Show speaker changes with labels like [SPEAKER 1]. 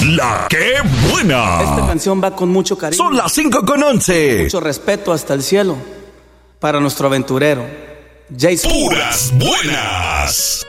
[SPEAKER 1] La que buena.
[SPEAKER 2] Esta canción va con mucho cariño.
[SPEAKER 1] Son las 5:11.
[SPEAKER 2] Mucho respeto hasta el cielo para nuestro aventurero, Jason.
[SPEAKER 1] Puras buenas.